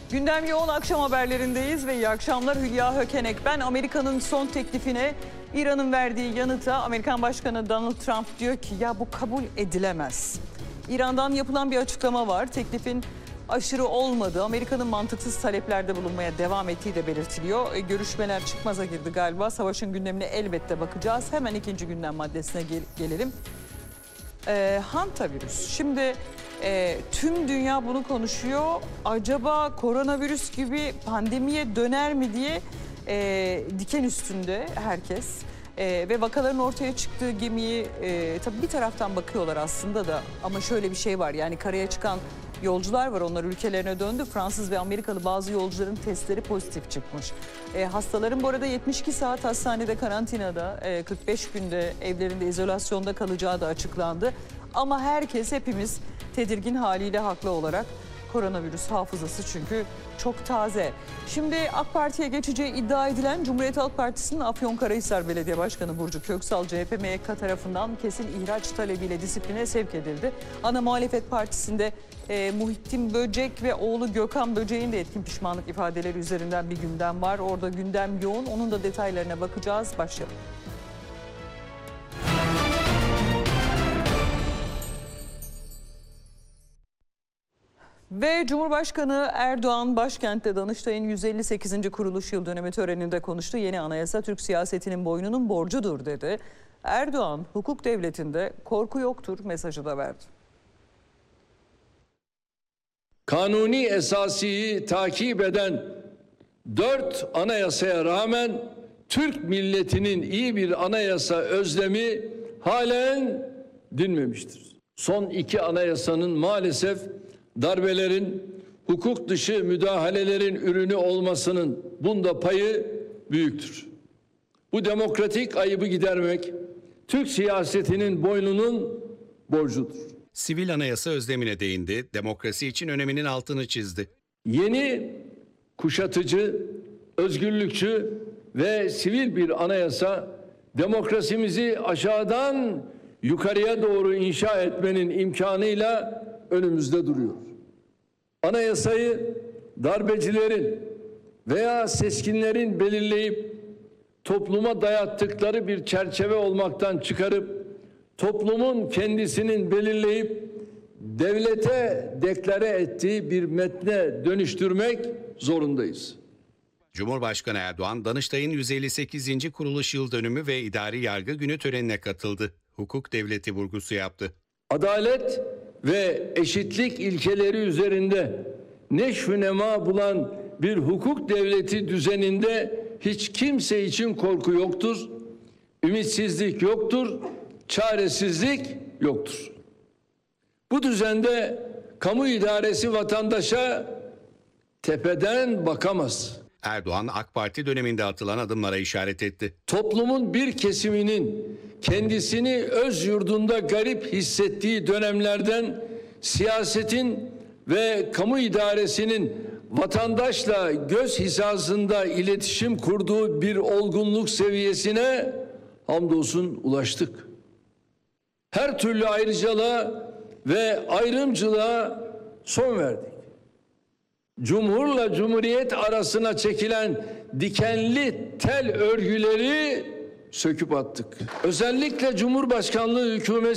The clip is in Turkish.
Gündem yoğun, akşam haberlerindeyiz ve iyi akşamlar. Hülya Hökenek. Ben Amerika'nın son teklifine, İran'ın verdiği yanıta Amerikan Başkanı Donald Trump diyor ki ya bu kabul edilemez. İran'dan yapılan bir açıklama var. Teklifin aşırı olmadığı, Amerika'nın mantıksız taleplerde bulunmaya devam ettiği de belirtiliyor. Görüşmeler çıkmaza girdi galiba. Savaşın gündemine elbette bakacağız. Hemen ikinci gündem maddesine gelelim. Hantavirüs. Şimdi tüm dünya bunu konuşuyor. Acaba koronavirüs gibi pandemiye döner mi diye diken üstünde herkes. Ve vakaların ortaya çıktığı gemiyi tabii bir taraftan bakıyorlar aslında da, ama şöyle bir şey var, yani karaya çıkan yolcular var, onlar ülkelerine döndü. Fransız ve Amerikalı bazı yolcuların testleri pozitif çıkmış. Hastaların bu arada 72 saat hastanede karantinada, 45 günde evlerinde izolasyonda kalacağı da açıklandı. Ama herkes, hepimiz tedirgin haliyle haklı olarak. Koronavirüs hafızası çünkü çok taze. Şimdi AK Parti'ye geçeceği iddia edilen Cumhuriyet Halk Partisi'nin Afyonkarahisar Belediye Başkanı Burcu Köksal, CHP MYK tarafından kesin ihraç talebiyle disipline sevk edildi. Ana muhalefet partisinde Muhittin Böcek ve oğlu Gökhan Böcek'in de etkin pişmanlık ifadeleri üzerinden bir gündem var. Orada gündem yoğun. Onun da detaylarına bakacağız. Başlayalım. Ve Cumhurbaşkanı Erdoğan başkentte Danıştay'ın 158. kuruluş yıl dönümü töreninde konuştu. Yeni anayasa Türk siyasetinin boynunun borcudur dedi. Erdoğan hukuk devletinde korku yoktur mesajı da verdi. Kanuni esasiyi takip eden 4 anayasaya rağmen Türk milletinin iyi bir anayasa özlemi halen dinmemiştir. Son 2 anayasanın maalesef darbelerin, hukuk dışı müdahalelerin ürünü olmasının bunda payı büyüktür. Bu demokratik ayıbı gidermek Türk siyasetinin boynunun borcudur. Sivil anayasa özlemine değindi, demokrasi için öneminin altını çizdi. Yeni, kuşatıcı, özgürlükçü ve sivil bir anayasa demokrasimizi aşağıdan yukarıya doğru inşa etmenin imkanıyla önümüzde duruyor. Anayasayı darbecilerin veya seskinlerin belirleyip topluma dayattıkları bir çerçeve olmaktan çıkarıp toplumun kendisinin belirleyip devlete deklare ettiği bir metne dönüştürmek zorundayız. Cumhurbaşkanı Erdoğan, Danıştay'ın 158. kuruluş yıl dönümü ve idari yargı günü törenine katıldı. Hukuk devleti vurgusu yaptı. Adalet ve eşitlik ilkeleri üzerinde neşvünema bulan bir hukuk devleti düzeninde hiç kimse için korku yoktur, ümitsizlik yoktur, çaresizlik yoktur. Bu düzende kamu idaresi vatandaşa tepeden bakamaz. Erdoğan, AK Parti döneminde atılan adımlara işaret etti. Toplumun bir kesiminin kendisini öz yurdunda garip hissettiği dönemlerden siyasetin ve kamu idaresinin vatandaşla göz hizasında iletişim kurduğu bir olgunluk seviyesine hamdolsun ulaştık. Her türlü ayrıcalığa ve ayrımcılığa son verdik. Cumhurla Cumhuriyet arasına çekilen dikenli tel örgüleri söküp attık. Özellikle Cumhurbaşkanlığı hükümeti